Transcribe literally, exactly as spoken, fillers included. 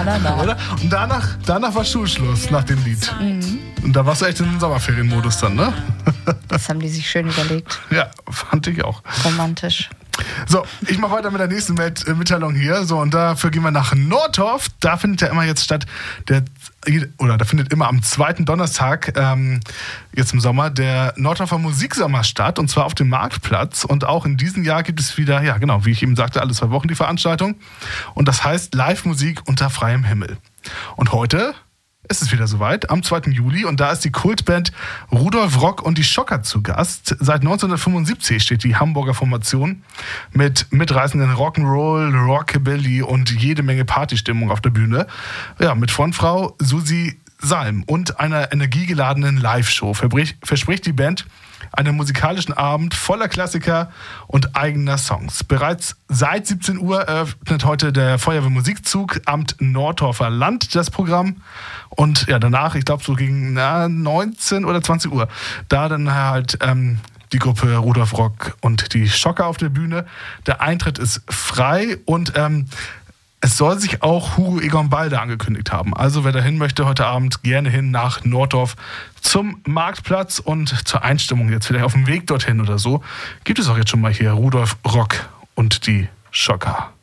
na, na. Oder? Und danach, danach war Schulschluss nach dem Lied. Mhm. Und da warst du echt in den Sommerferienmodus dann, ne? Das haben die sich schön überlegt. Ja, fand ich auch. Romantisch. So, ich mache weiter mit der nächsten Met- Mitteilung hier. So, und dafür gehen wir nach Nordorf. Da findet ja immer jetzt statt, der, oder da findet immer am zweiten Donnerstag, ähm, jetzt im Sommer, der Nordorfer Musiksommer statt. Und zwar auf dem Marktplatz. Und auch in diesem Jahr gibt es wieder, ja genau, wie ich eben sagte, alle zwei Wochen die Veranstaltung. Und das heißt Live-Musik unter freiem Himmel. Und heute ist es wieder soweit, am zweiten Juli. Und da ist die Kultband Rudolf Rock und die Schocker zu Gast. Seit neunzehnhundertfünfundsiebzig steht die Hamburger Formation mit mitreißenden Rock'n'Roll, Rockabilly und jede Menge Partystimmung auf der Bühne. Ja, mit Frontfrau Susi Salm und einer energiegeladenen Live-Show verspricht die Band einen musikalischen Abend voller Klassiker und eigener Songs. Bereits seit siebzehn Uhr eröffnet heute der Feuerwehrmusikzug Amt Nordorfer Land das Programm. Und ja, danach, ich glaube so gegen na, neunzehn oder zwanzig Uhr, da dann halt ähm, die Gruppe Rudolf Rock und die Schocker auf der Bühne. Der Eintritt ist frei und ähm, es soll sich auch Hugo Egon Balder angekündigt haben. Also wer dahin möchte heute Abend, gerne hin nach Nordorf zum Marktplatz und zur Einstimmung jetzt vielleicht auf dem Weg dorthin oder so. Gibt es auch jetzt schon mal hier Rudolf Rock und die Schocker.